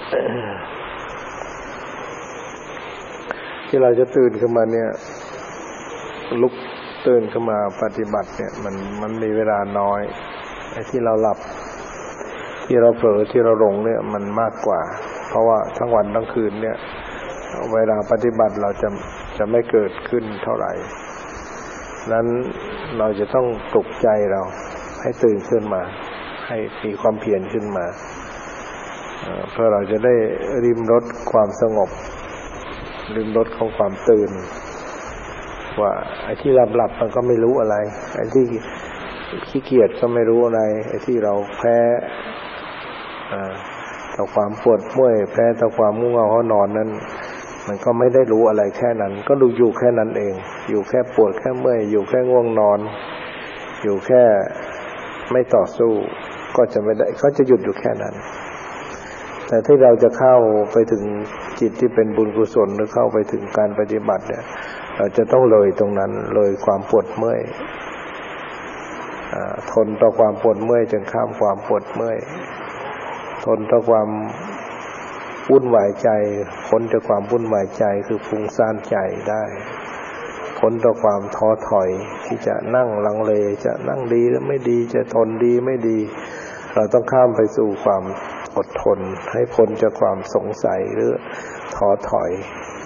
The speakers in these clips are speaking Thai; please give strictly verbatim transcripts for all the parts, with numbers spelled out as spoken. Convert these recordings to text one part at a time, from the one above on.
ที่เราจะตื่นขึ้นมาเนี่ยลุกตื่นขึ้นมาปฏิบัติเนี่ยมันมันมีเวลาน้อยไอ้ที่เราหลับที่เราเผลอที่เราหลงเนี่ยมันมากกว่าเพราะว่าทั้งวันทั้งคืนเนี่ยเวลาปฏิบัติเราจะจะไม่เกิดขึ้นเท่าไหร่นั้นเราจะต้องปลุกใจเราให้ตื่นขึ้นมาให้มีความเพียรขึ้นมาเพื่อเราจะได้ริมรสความสงบริมรสของความตื่นว่าไอ้ที่หลับๆมันก็ไม่รู้อะไรไอ้ที่ขี้เกียจก็ไม่รู้อะไรไอ้ที่เราแพ้ต่อความปวดเมื่อยแพ้ต่อความง่วงเหงาห้อนอนนั้นมันก็ไม่ได้รู้อะไรแค่นั้นก็ดูอยู่แค่นั้นเองอยู่แค่ปวดแค่เมื่อยอยู่แค่ง่วงนอนอยู่แค่ไม่ต่อสู้ก็จะไม่ได้เขาจะหยุดอยู่แค่นั้นแต่ที่เราจะเข้าไปถึงจิตที่เป็นบุญกุศลหรือเข้าไปถึงการปฏิบัติเนี่ยเราจะต้องเลยตรงนั้นเลยความปวดเมื่อยทนต่อความปวดเมื่อยจนข้ามความปวดเมื่อยทนต่อความวุ่นวายใจพ้นจากความวุ่นวายใจคือฟุ้งซ่านใจได้พ้นต่อความท้อถอยที่จะนั่งลังเลจะนั่งดีหรือไม่ดีจะทนดีไม่ดีเราต้องข้ามไปสู่ความอดทนให้พ้นจากความสงสัยหรือท้อถอย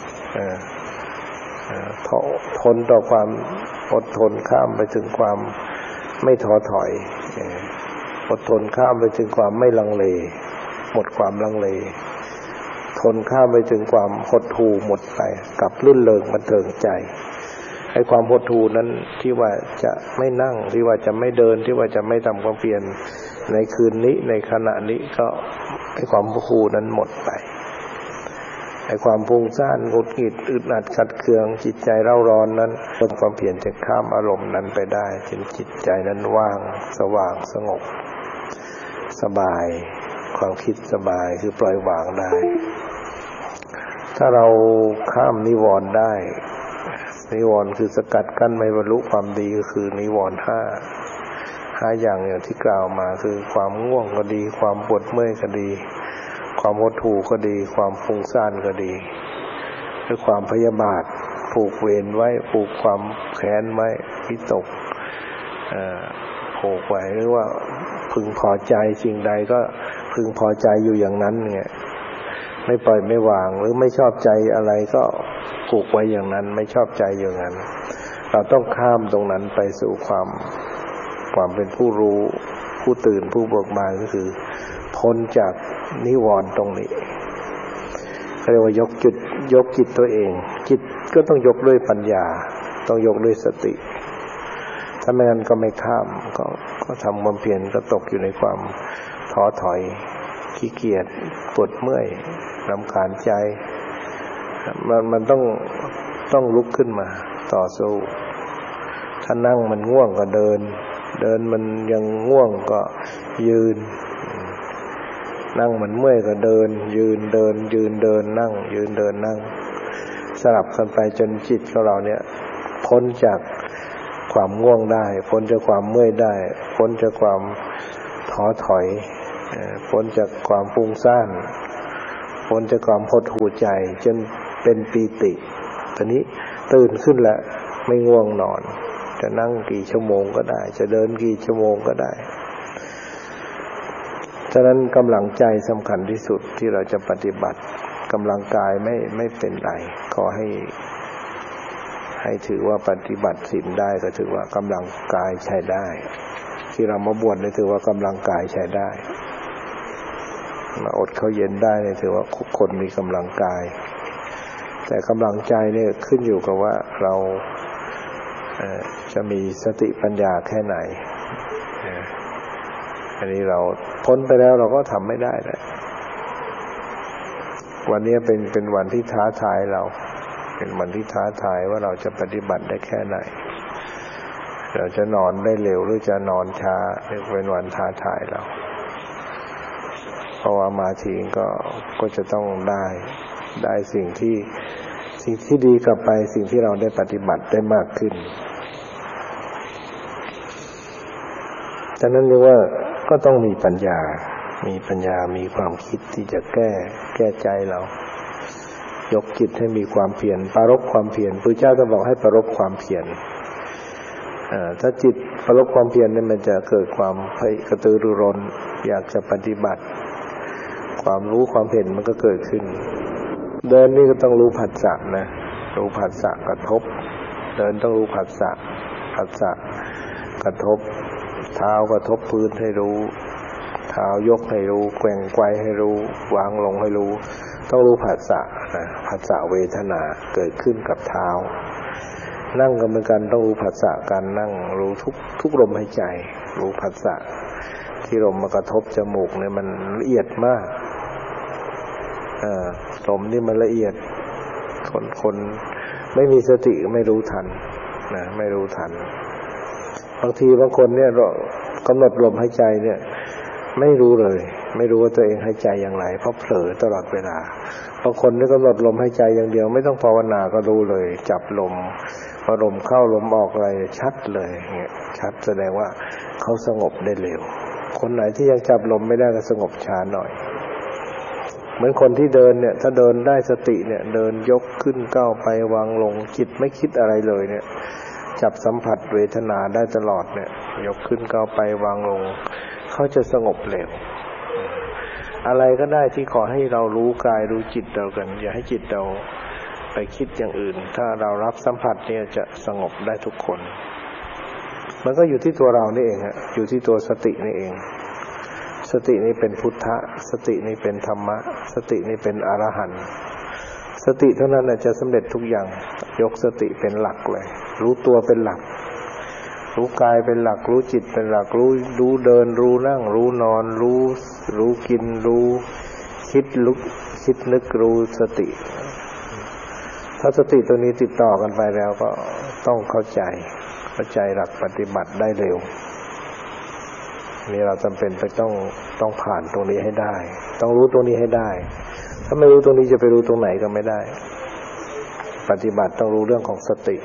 ทนต่อความอดทนข้ามไปถึงความไม่ท้อถอยอดทนข้ามไปถึงความไม่ลังเลหมดความลังเลทนข้ามไปถึงความหดหู่หมดไปกับลื่นเริงบันเทิงใจให้ความหดหู่นั้นที่ว่าจะไม่นั่งที่ว่าจะไม่เดินที่ว่าจะไม่ทำความเพียรในคืนนี้ในขณะนี้ก็ให้ความหดหู่นั้นหมดไปให้ความฟุ้งซ่านหงุดหงิดอึดอัดขัดเคืองจิตใจเร่าร้อนนั้นความเพียรจะข้ามอารมณ์นั้นไปได้จนจิตใจนั้นว่างสว่างสงบสบายความคิดสบายคือปล่อยวางได้ถ้าเราข้ามนิวรณ์ได้นิวรณ์คือสกัดกั้นไม่บรรลุความดีก็คือนิวรณ์ห้าห้าอย่างอย่างที่กล่าวมาคือความง่วงก็ดีความปวดเมื่อยก็ดีความหดหู่ก็ดีความฟุ้งซ่านก็ดีหรือความพยาบาทผูกเวรไว้ผูกความแค้นไว้วิตกผูกไว้หรือว่าพึงพอใจสิ่งใดก็พึงพอใจอยู่อย่างนั้นเนี่ยไม่ปล่อยไม่วางหรือไม่ชอบใจอะไรก็ผูกไว้อย่างนั้นไม่ชอบใจอย่างนั้นเราต้องข้ามตรงนั้นไปสู่ความความเป็นผู้รู้ผู้ตื่นผู้เบิกบานก็คือพ้นจากนิวรณ์ตรงนี้เรียกว่ายกจุดยกจิตตัวเองจิตก็ต้องยกด้วยปัญญาต้องยกด้วยสติถ้าไม่งั้นก็ไม่ข้ามก็ก็ทำความเพียรก็ตกอยู่ในความท้อถอยขี้เกียจปวดเมื่อยรำคาญใจมันมันต้องต้องลุกขึ้นมาต่อสู้ถ้านั่งมันง่วงก็เดินเดินมันยังง่วงก็ยืนนั่งมันเมื่อยก็เดินยืนเดินยืนเดินนั่งยืนเดินนั่งสลับกันไปจนจิตของเราเนี่ยพ้นจากความง่วงได้พ้นจากความเมื่อยได้พ้นจากความท้อถอยพ้นจากความฟุ้งซ่านพ้นจากความหดหู่ใจจนเป็นปีติตอนนี้ตื่นขึ้นแล้วไม่ง่วงนอนจะนั่งกี่ชั่วโมงก็ได้จะเดินกี่ชั่วโมงก็ได้ฉะนั้นกำลังใจสำคัญที่สุดที่เราจะปฏิบัติกำลังกายไม่ไม่เป็นไรขอให้ให้ถือว่าปฏิบัติศีลได้ก็ถือว่ากำลังกายใช้ได้ที่เรามาบวชนี่ถือว่ากำลังกายใช้ได้มาอดข้าวเย็นได้นี่ถือว่าคนมีกำลังกายแต่กำลังใจเนี่ยขึ้นอยู่กับว่าเราจะมีสติปัญญาแค่ไหนอันนี้เราพ้นไปแล้วเราก็ทำไม่ได้แหละวันนี้เป็นเป็นวันที่ท้าทายเราเป็นวันที่ท้าทายว่าเราจะปฏิบัติได้แค่ไหนเราจะนอนได้เร็วหรือจะนอนช้าเป็นวันท้าทายเราเพราะว่ามาถึงก็ก็จะต้องได้ได้สิ่งที่สิ่งที่ดีกลับไปสิ่งที่เราได้ปฏิบัติได้มากขึ้นฉะนั้นเรียกว่าก็ต้องมีปัญญามีปัญญามีความคิดที่จะแก้แก้ใจเรายกจิตให้มีความเพียรปรารภความเพียรพระเจ้าจะบอกให้ปรารภความเพียรถ้าจิตปรารภความเพียรเนี่ยมันจะเกิดความกระตือรือร้นอยากจะปฏิบัติความรู้ความเห็นมันก็เกิดขึ้นเดินนี่ก็ต้องรู้ผัสสะนะรู้ผัสสะกระทบเดินต้องรู้ผัสสะผัสสะกระทบเท้ากระทบพื้นให้รู้เท้ายกให้รู้แกว่งไกวให้รู้วางลงให้รู้ต้องรู้ผัสสะนะผัสสะเวทนาเกิดขึ้นกับเท้านั่งก็เหมือนกันต้องรู้ผัสสะการนั่งรู้ทุกทุกลมหายใจรู้ผัสสะที่ลมมากระทบจมูกเนี่ยมันละเอียดมากเอ่อลมนี่มันละเอียดคนคนไม่มีสติไม่รู้ทันนะไม่รู้ทันบางทีบางคนเนี่ยกำหนดลมหายใจเนี่ยไม่รู้เลยไม่รู้ว่าตัวเองหายใจอย่างไรเพราะเผลอตลอดเวลาบางคนนี่กำหนดลมหายใจอย่างเดียวไม่ต้องภาวนาก็รู้เลยจับลมพอลมเข้าลมออกอะไรชัดเลยเงี้ยชัดแสดงว่าเขาสงบได้เร็วคนไหนที่ยังจับลมไม่ได้ก็สงบช้าหน่อยเหมือนคนที่เดินเนี่ยถ้าเดินได้สติเนี่ยเดินยกขึ้นก้าวไปวางลงจิตไม่คิดอะไรเลยเนี่ยจับสัมผัสเวทนาได้ตลอดเนี่ยยกขึ้นก้าวไปวางลงเขาจะสงบเร็วอะไรก็ได้ที่ขอให้เรารู้กายรู้จิตเรากันอย่าให้จิตเราไปคิดอย่างอื่นถ้าเรารับสัมผัสเนี่ยจะสงบได้ทุกคนมันก็อยู่ที่ตัวเรานี่เองฮะอยู่ที่ตัวสตินี่เองสตินี่เป็นพุทธะสตินี่เป็นธรรมะสตินี่เป็นอรหันต์สติเท่านั้นจะสำเร็จทุกอย่างยกสติเป็นหลักเลยรู้ตัวเป็นหลักรู้กายเป็นหลักรู้จิตเป็นหลักรู้รู้เดินรู้นั่งรู้นอนรู้รู้กินรู้คิดลุกคิดนึกรู้สติถ้าสติตัวนี้ติดต่อกันไปแล้วก็ต้องเข้าใจเข้าใจหลักปฏิบัติได้เร็วนี่เราจำเป็นไปต้องต้องผ่านตรงนี้ให้ได้ต้องรู้ตรงนี้ให้ได้ถ้าไม่รู้ตรงนี้จะไปรู้ตรงไหนก็ไม่ได้ปฏิบัติต้องรู้เรื่องของสติ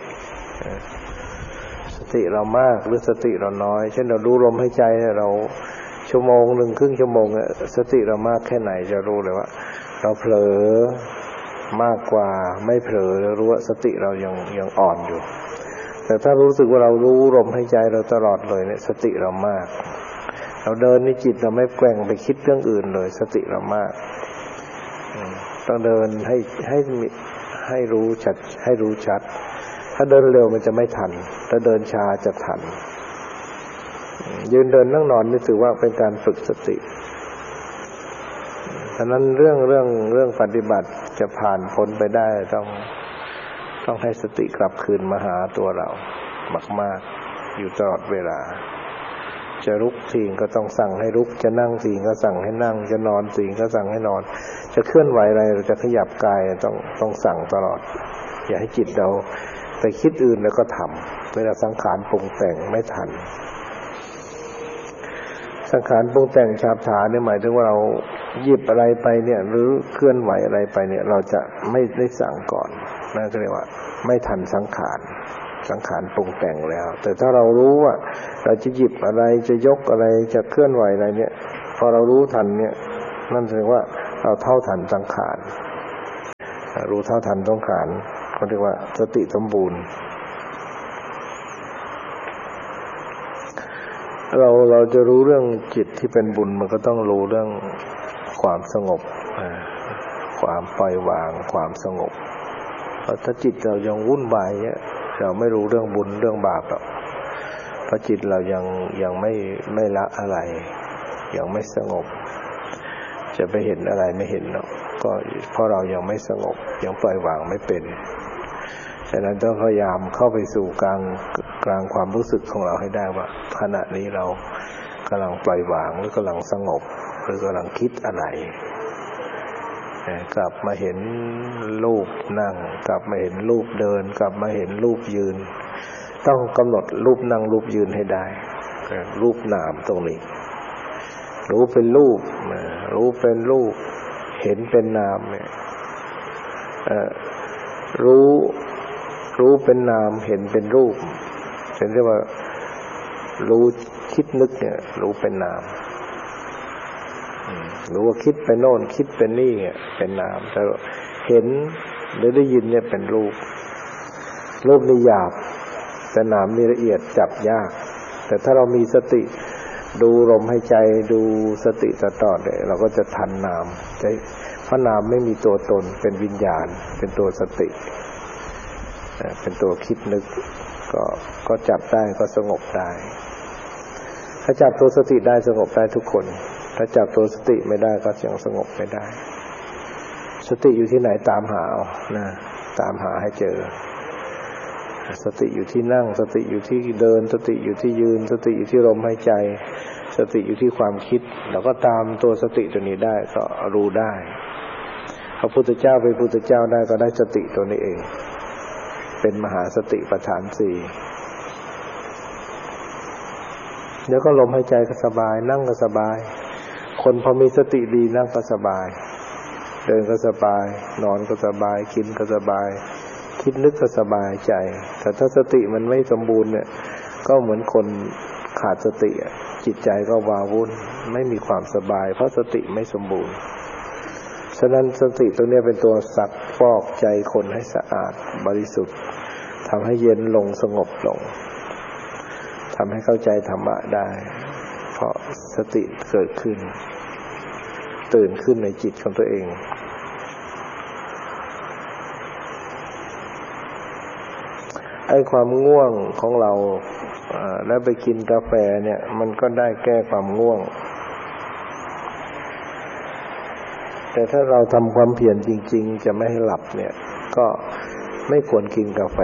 สติเรามากหรือสติเราน้อยเช่นเรารู้ลมหายใจเราชั่วโมงหนึ่งครึ่งชั่วโมงสติเรามากแค่ไหนจะรู้เลยว่าเราเผลอมากกว่าไม่เผลอแล้วรู้ว่าสติเรายังยังอ่อนอยู่แต่ถ้ารู้สึกว่าเรารู้ลมหายใจเราตลอดเลยเนี่ยสติเรามากเราเดินนี่จิตเราไม่แกว่งไปคิดเรื่องอื่นเลยสติเรามากต้องเดินให้ให้ให้รู้ชัดให้รู้ชัดถ้าเดินเร็วมันจะไม่ทันถ้าเดินช้าจะทันยืนเดินนั่งนอนนี่ถือว่าเป็นการฝึกสติฉะนั้นเรื่องเรื่องเรื่องปฏิบัติจะผ่านพ้นไปได้ต้องต้องให้สติกลับคืนมาหาตัวเรามากๆอยู่ตลอดเวลาจะลุกสิ่งก็ต้องสั่งให้ลุกจะนั่งสิ่งก็สั่งให้นั่งจะนอนสิ่งก็สั่งให้นอนจะเคลื่อนไหวอะไรเราจะขยับกายต้องต้องสั่งตลอดอย่าให้จิตเราไปคิดอื่นแล้วก็ทำเวลาสังขารปรุงแต่งไม่ทันสังขารปรุงแต่งฉาบฉาเนี่ยหมายถึงว่าเราหยิบอะไรไปเนี่ยหรือเคลื่อนไหวอะไรไปเนี่ยเราจะไม่ได้สั่งก่อนนั่นก็เรียกว่าไม่ทันสังขารสังขารปรุงแต่งแล้วแต่ถ้าเรารู้ว่าเราจะหยิบอะไรจะยกอะไรจะเคลื่อนไหวอะไรเนี่ยพอเรารู้ทันเนี่ยนั่นแสดงว่าเราเท่าทันสังขารรู้เท่าทันสังขารเขาเรียกว่าสติสมบูรณ์เราเราจะรู้เรื่องจิตที่เป็นบุญมันก็ต้องรู้เรื่องความสงบความปล่อยวางความสงบเพราะถ้าจิตเรายังวุ่นวายเนี่ยเราไม่รู้เรื่องบุญเรื่องบาปหรอกเพราะจิตเรายังยังไม่ไม่ละอะไรยังไม่สงบจะไปเห็นอะไรไม่เห็นหรอกก็เพราะเรายังไม่สงบยังปล่อยวางไม่เป็นฉะนั้นต้องพยายามเข้าไปสู่กลางกลางความรู้สึกของเราให้ได้ว่าขณะนี้เรากำลังปล่อยวางหรือกำลังสงบหรือกำลังคิดอะไรกลับมาเห็นรูปนั่งกลับมาเห็นรูปเดินกลับมาเห็นรูปยืนต้องกำหนดรูปนั่งรูปยืนให้ได้รูปนามตรงนี้รู้เป็นรูปรู้เป็นรูปเห็นเป็นนามเนี่ยรู้รู้เป็นนามเห็นเป็นรูปเรียกว่ารู้คิดนึกเนี่ยรู้เป็นนามหรือว่าคิดไปโน่นคิดไปนี่เป็นนามแต่เห็นหรือได้ยินเนี่ยเป็นรูปรูปนี่หยาบแต่นามนี่ละเอียดจับยากแต่ถ้าเรามีสติดูลมหายใจดูสติตลอดเนี่ยเราก็จะทันนามจะเพราะนามไม่มีตัวตนเป็นวิญญาณเป็นตัวสติเป็นตัวคิดนึกก็ก็จับได้ก็สงบได้ถ้าจับตัวสติได้สงบได้ทุกคนถ้าจับตัวสติไม่ได้ก็ยังสงบไม่ได้สติอยู่ที่ไหนตามหาเอานะตามหาให้เจอสติอยู่ที่นั่งสติอยู่ที่เดินสติอยู่ที่ยืนสติอยู่ที่ลมหายใจสติอยู่ที่ความคิดเราก็ตามตัวสติตัวนี้ได้ก็รู้ได้พระพุทธเจ้าเป็นพุทธเจ้าได้ก็ได้สติตัวนี้เองเป็นมหาสติปัฏฐานสี่เดี๋ยวก็ลมหายใจก็สบายนั่งก็สบายคนพอมีสติดีนั่งก็สบายเดินก็สบายนอนก็สบายกินก็สบายคิดนึกก็สบายใจแต่ถ้าสติมันไม่สมบูรณ์เนี่ยก็เหมือนคนขาดสติจิตใจก็วาวุ่นไม่มีความสบายเพราะสติไม่สมบูรณ์ฉะนั้นสติตรงนี้เป็นตัวซักฟอกใจคนให้สะอาดบริสุทธิ์ทำให้เย็นลงสงบลงทำให้เข้าใจธรรมะได้เพราะสติเกิดขึ้นตื่นขึ้นในจิตของตัวเองไอ้ความง่วงของเราแล้วไปกินกาแฟเนี่ยมันก็ได้แก้ความง่วงแต่ถ้าเราทำความเพียรจริงๆจะไม่ให้หลับเนี่ยก็ไม่ควรกินกาแฟ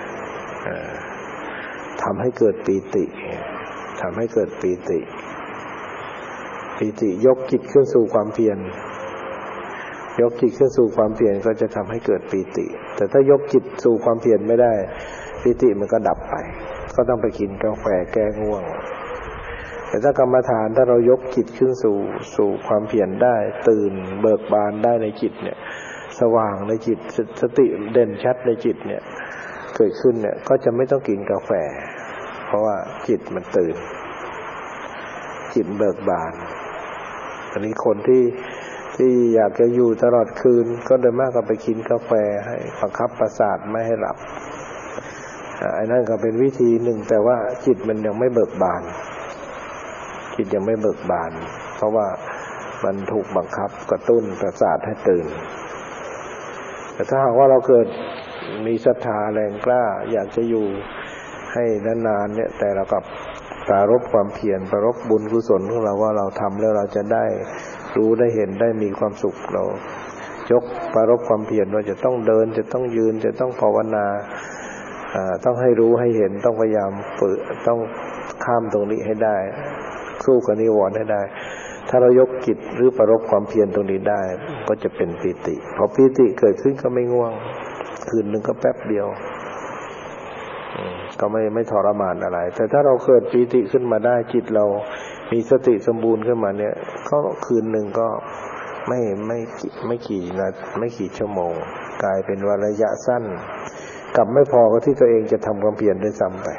ทำให้เกิดปีติทำให้เกิดปีติปีติยกจิตขึ้นสู่ความเพียรยกจิตขึ้นสู่ความเพียรก็จะทำให้เกิดปีติแต่ถ้ายกจิตสู่ความเพียรไม่ได้ปีติมันก็ดับไปก็ต้องไปกินกาแฟแก้ง่วงแต่ถ้ากรรมฐานถ้าเรายกจิตขึ้นสู่สู่ความเพียรได้ตื่นเบิกบานได้ในจิตเนี่ยสว่างในจิตสติเด่นชัดในจิตเนี่ยเกิดขึ้นเนี่ยก็จะไม่ต้องกินกาแฟเพราะว่าจิตมันตื่นจิตเบิกบานอันนี้คนที่ที่อยากจะอยู่ตลอดคืนก็โดยมากก็ไปกินกาแฟให้บังคับประสาทไม่ให้หลับไอ้นั่นก็เป็นวิธีหนึ่งแต่ว่าจิตมันยังไม่เบิกบานจิตยังไม่เบิกบานเพราะว่ามันถูกบังคับกระตุ้นประสาทให้ตื่นแต่ถ้าหากว่าเราเกิดมีศรัทธาแรงกล้าอยากจะอยู่ให้นานๆเนี่ยแต่เรากับปรารภความเพียรปรารภบุญกุศลของเราว่าเราทำแล้วเราจะได้รู้ได้เห็นได้มีความสุขเรายกปรารภความเพียรว่าจะต้องเดินจะต้องยืนจะต้องภาวนาต้องให้รู้ให้เห็นต้องพยายามฝึกต้องข้ามตรงนี้ให้ได้สู้กับนิวรณ์ให้ได้ถ้าเรายกจิตหรือปรารภความเพียรตรงนี้ได้ก็จะเป็นปีติพอปีติเกิดขึ้นก็ไม่ง่วงคืนนึงก็แป๊บเดียวก็ไม่ไม่ทรมานอะไรแต่ถ้าเราเกิดปีติขึ้นมาได้จิตเรามีสติสมบูรณ์ขึ้นมาเนี่ยก็คืนนึงก็ไม่ไม่ไม่กี่นาทีไม่กี่ชั่วโมงกลายเป็นว่าระยะสั้นกลับไม่พอก็ที่ตัวเองจะทำความเพียรด้วยซ้ำไป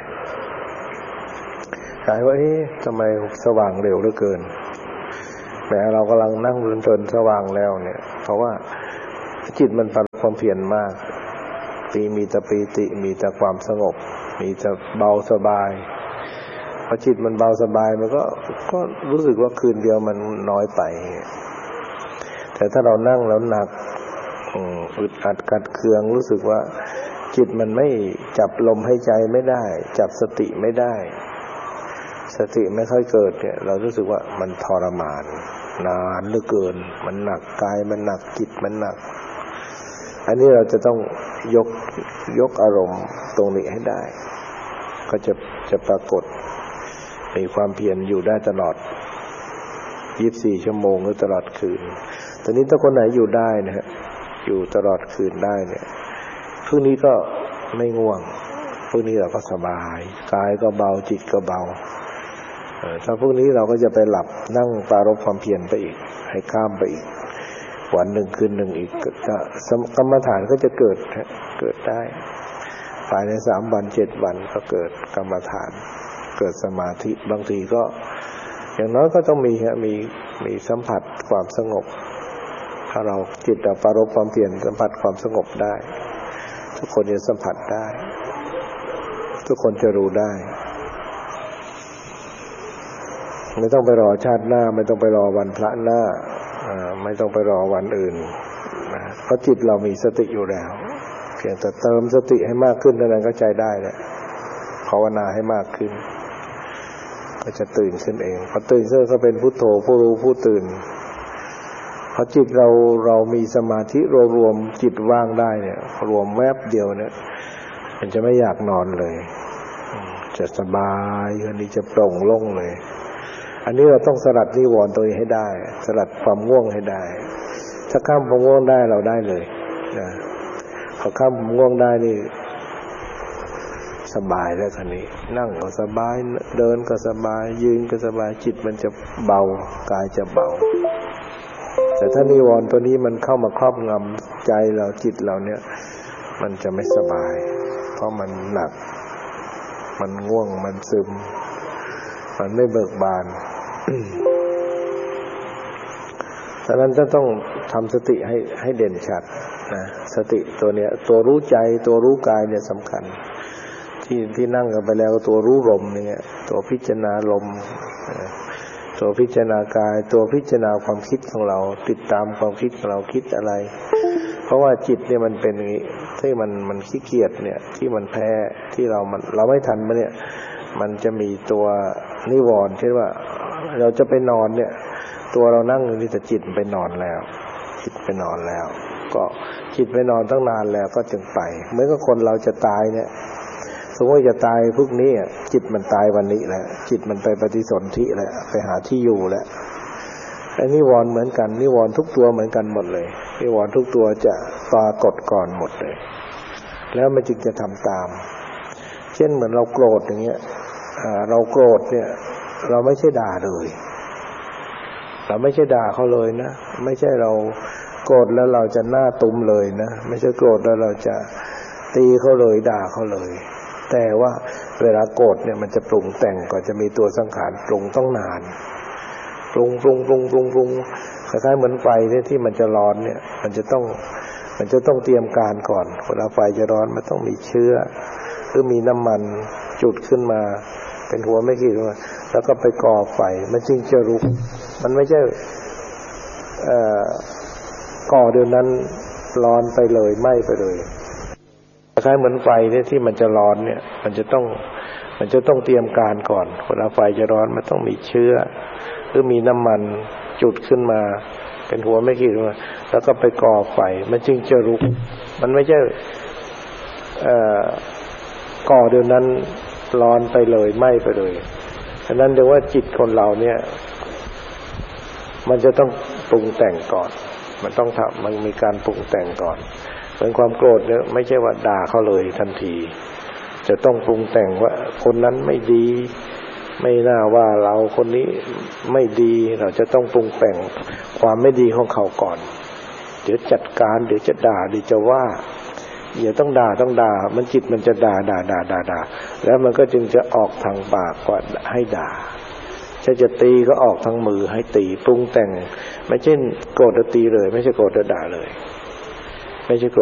กลายว่าเอ๊ะทำไมสว่างเร็วเหลือเกินแม้เรากำลังนั่งเพลินๆสว่างแล้วเนี่ยเพราะว่าจิตมันปรับความเพียรมากปีมีแต่ปีติมีแต่ความสงบมีแต่เบาสบายพอจิตมันเบาสบายมันก็ก็รู้สึกว่าคืนเดียวมันน้อยไปแต่ถ้าเรานั่งแล้วหนักอึดอัดกัดเคืองรู้สึกว่าจิตมันไม่จับลมหายใจไม่ได้จับสติไม่ได้สติไม่ค่อยเกิดเนี่ยเรารู้สึกว่ามันทรมานนานเหลือเกินมันหนักกายมันหนักจิตมันหนักอันนี้เราจะต้องยกยกอารมณ์ตรงนี้ให้ได้ก็จะจะปรากฏมีความเพียรอยู่ได้ตลอดยี่สิบสี่ชั่วโมงหรือตลอดคืนตอนนี้ถ้าคนไหนอยู่ได้นะฮะอยู่ตลอดคืนได้เนี่ยพรุ่งนี้ก็ไม่ง่วงพรุ่งนี้เราก็สบายกายก็เบาจิตก็เบาถ้าพรุ่งนี้เราก็จะไปหลับนั่งปรารภความเพียรไปอีกให้ข้ามไปอีกวันหนึ่งคืนหนึ่งอีกกรรมฐานก็จะเกิดเกิดได้ภายในสามวันเจ็ดวันก็เกิดกรรมฐานเกิดสมาธิบางทีก็อย่างน้อยก็ต้องมีฮะมีมีสัมผัสความสงบถ้าเราจิตเราปรารภความเพียรสัมผัสความสงบได้ทุกคนจะสัมผัสได้ทุกคนจะรู้ได้ไม่ต้องไปรอชาติหน้าไม่ต้องไปรอวันพระหน้าไม่ต้องไปรอวันอื่นนะเพราะจิตเรามีสติอยู่แล้วเพียงแต่เติมสติให้มากขึ้นเท่านั้นก็ใจได้แหละภาวนาให้มากขึ้นก็จะตื่นขึ้นเองพอตื่นขึ้นก็เป็นพุทโธผู้รู้ผู้ตื่นพอจิตเราเรามีสมาธิรวมรวมจิตว่างได้เนี่ยรวมแวบเดียวเนี่ยมันจะไม่อยากนอนเลยจะสบายอันนี้จะโปร่งโล่งเลยอันนี้เราต้องสลัดนิวรณ์ตัวนี้ให้ได้สลัดความง่วงให้ได้ถ้าข้ามความง่วงได้เราได้เลยนะพอข้ามความง่วงได้นี่สบายแล้วคันนี้นั่งก็สบายเดินก็สบายยืนก็สบายจิตมันจะเบากายจะเบาแต่ถ้านิวรณ์ตัวนี้มันเข้ามาครอบงำใจเราจิตเราเนี่ยมันจะไม่สบายเพราะมันหนักมันง่วงมันซึมมันไม่เบิกบานดังนั้นจะต้องทำสติให้ให้เด่นชัดนะสติตัวเนี้ยตัวรู้ใจตัวรู้กายเนี่ยสำคัญที่ที่นั่งกันไปแล้วตัวรู้ลมเนี่ยตัวพิจารณาลมตัวพิจารณากายตัวพิจารณาความคิดของเราติดตามความคิดของเราคิดอะไรเพราะว่าจิตเนี่ยมันเป็นอย่างนี้ที่มันมันขี้เกียจเนี่ยที่มันแพ้ที่เรามันเราไม่ทันมันเนี่ยมันจะมีตัวนิวรณ์เช่นว่าเราจะไปนอนเนี่ยตัวเรานั่งอยู่นี่แต่จิตไปนอนแล้วจิตไปนอนแล้วก็จิตไปนอนตั้งนานแล้วก็จึงไปเหมือนกับคนเราจะตายเนี่ยสมมติจะตายพวกนี้จิตมันตายวันนี้แหละจิตมันไปปฏิสนธิแล้วไปหาที่อยู่แล้วไอ้นิวรณ์เหมือนกันนิวรณ์ทุกตัวเหมือนกันหมดเลยนิวรณ์ทุกตัวจะปรากฏก่อนหมดเลยแล้วมันจึงจะทำตามเช่นเหมือนเราโกรธอย่างเงี้ยเราโกรธเนี่ยเราไม่ใช่ด่าเลยเราไม่ใช่ด่าเขาเลยนะไม่ใช่เราโกรธแล้วเราจะหน้าตุ้มเลยนะไม่ใช่โกรธแล้วเราจะตีเขาเลยด่าเขาเลยแต่ว่าเวลาโกรธเนี่ยมันจะปรุงแต่งก่อนจะมีตัวสังขารปรุงต้องนานปรุงปรุงปรุงปรุงปรุงคล้ายๆเหมือนไฟเนี่ยที่มันจะร้อนเนี่ยมันจะต้องมันจะต้องเตรียมการก่อนเวลาไฟจะร้อนมันต้องมีเชื้อหรือมีน้ำมันจุดขึ้นมาเป็นหัวไม่กี่ตัวแล้วก็ไปก่อไฟมันจึงจะลุกมันไม่ใช่เอ่อก่อเดี๋ยวนั้นร้อนไปเลยไหม้ไปเลยคล้ายเหมือนไฟเนี่ยที่มันจะร้อนเนี่ยมันจะต้องมันจะต้องเตรียมการก่อนเวลาไฟจะร้อนมันต้องมีเชื้อหรือมีน้ำมันจุดขึ้นมาเป็นหัวไม่กี่ตัวแล้วก็ไปก่อไฟมันจึงจะลุกมันไม่ใช่เอ่อก่อเดี๋ยวนั้นร้อนไปเลยไหม้ไปเลยฉะนั้นเดี๋ยวว่าจิตคนเราเนี่ยมันจะต้องปรุงแต่งก่อนมันต้องทำมันมีการปรุงแต่งก่อนเป็นความโกรธเนี่ยไม่ใช่ว่าด่าเขาเลยทันทีจะต้องปรุงแต่งว่าคนนั้นไม่ดีไม่น่าว่าเราคนนี้ไม่ดีเราจะต้องปรุงแต่งความไม่ดีของเขาก่อนเดี๋ยวจัดการเดี๋ยวจะด่าเดี๋ยวจะว่าอย่าต้องด่าต้องด่ามันจิตมันจะด่าด่าด่าด่าด่าแล้วมันก็จึงจะออกทางปากว่าให้ด่าถ้าจะตีก็ออกทางมือให้ตีปรุงแต่งไม่ใช่โกรธแล้วตีเลยไม่ใช่โกรธแล้วด่าเลยไม่ใช่โกร